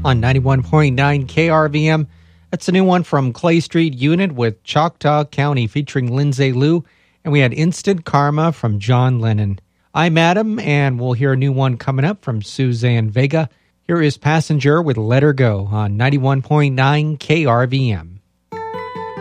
on 91.9 KRVM. That's a new one from Clay Street Unit with Choctaw County featuring Lindsay Lou. And we had Instant Karma from John Lennon. I'm Adam, and we'll hear a new one coming up from Suzanne Vega. Here is Passenger with Let Her Go on 91.9 KRVM.